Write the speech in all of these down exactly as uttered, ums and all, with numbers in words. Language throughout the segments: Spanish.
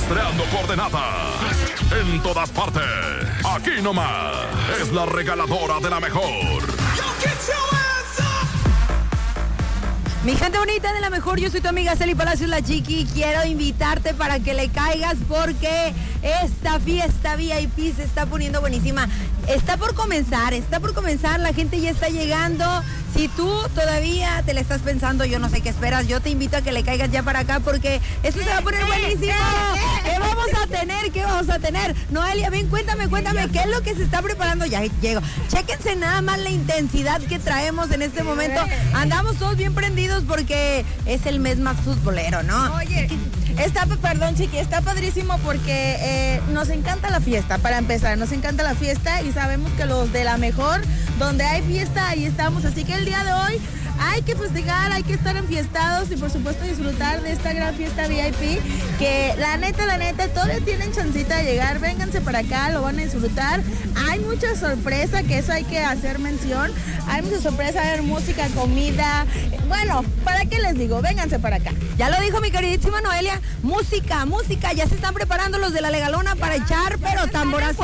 rastreando coordenadas. En todas partes. Aquí nomás. Es la regaladora de la mejor. Mi gente bonita de la mejor, yo soy tu amiga Celi Palacios, la Chiqui. Quiero invitarte para que le caigas porque esta fiesta V I P se está poniendo buenísima. Está por comenzar, está por comenzar, la gente ya está llegando. Si tú todavía te la estás pensando, yo no sé qué esperas, yo te invito a que le caigas ya para acá porque esto se va a poner buenísimo. ¿Qué vamos a tener? ¿Qué vamos a tener? Noelia, ven, cuéntame, cuéntame, ¿qué es lo que se está preparando? Ya llego. Chéquense nada más la intensidad que traemos en este momento. Andamos todos bien prendidos porque es el mes más futbolero, ¿no? Oye, está, perdón, Chiqui, está padrísimo porque eh, nos encanta la fiesta, para empezar, nos encanta la fiesta y sabemos que los de la mejor, donde hay fiesta, ahí estamos, así que el día de hoy hay que festejar, hay que estar enfiestados y por supuesto disfrutar de esta gran fiesta V I P, que la neta, la neta, todavía tienen chancita de llegar, vénganse para acá, lo van a disfrutar. Hay mucha sorpresa, que eso hay que hacer mención, hay mucha sorpresa, hay música, comida, bueno, ¿para qué les digo? Vénganse para acá. Ya lo dijo mi queridísima Noelia, música, música, ya se están preparando los de la Legalona para echar, pero tamborazo.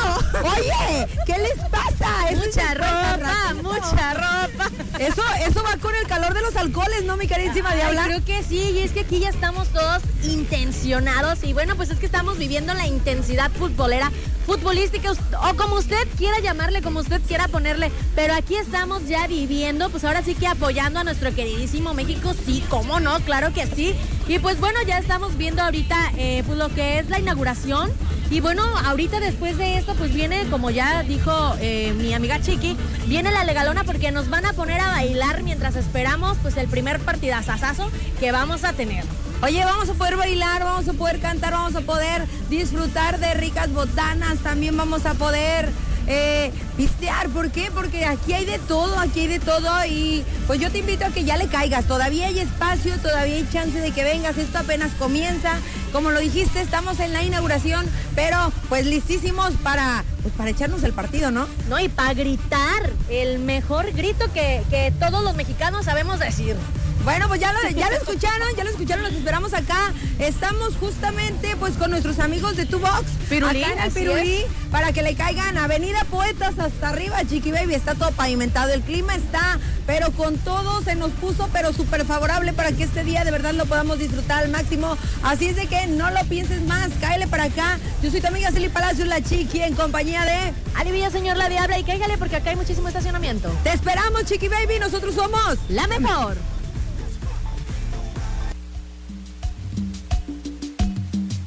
Oye, ¿qué les pasa? Eso mucha ropa, mucha ropa. Eso, eso va con el calor de los alcoholes, ¿no, mi queridísima Diabla? Creo que sí, y es que aquí ya estamos todos intencionados y bueno, pues es que estamos viviendo la intensidad futbolera, futbolística, o como usted quiera llamarle, como usted quiera ponerle, pero aquí estamos ya viviendo, pues ahora sí que apoyando a nuestro queridísimo México, sí, cómo no, claro que sí, y pues bueno, ya estamos viendo ahorita eh, pues lo que es la inauguración, y bueno, ahorita después de esto, pues viene, como ya dijo eh, mi amiga Chiqui, viene la Legalona porque nos van a poner a bailar mientras esperamos pues el primer partidazazazo que vamos a tener. Oye, vamos a poder bailar, vamos a poder cantar, vamos a poder disfrutar de ricas botanas, también vamos a poder eh, pistear. ¿Por qué? Porque aquí hay de todo, aquí hay de todo y pues yo te invito a que ya le caigas. Todavía hay espacio, todavía hay chance de que vengas, esto apenas comienza. Como lo dijiste, estamos en la inauguración, pero pues listísimos para, pues, para echarnos el partido, ¿no? No, y para gritar el mejor grito que, que todos los mexicanos sabemos decir. Bueno, pues ya lo, ya lo escucharon, ya lo escucharon, los esperamos acá. Estamos justamente pues con nuestros amigos de Tu Box, Pirulí, acá en el Pirulí, para que le caigan. Avenida Poetas hasta arriba, Chiqui Baby, está todo pavimentado, el clima está, pero con todo se nos puso, pero súper favorable para que este día de verdad lo podamos disfrutar al máximo. Así es de que no lo pienses más, cáele para acá. Yo soy tu amiga Celi Palacios, la Chiqui, en compañía de Ali Villa, señor La Diabla, y cáigale porque acá hay muchísimo estacionamiento. Te esperamos, Chiqui Baby, nosotros somos la mejor.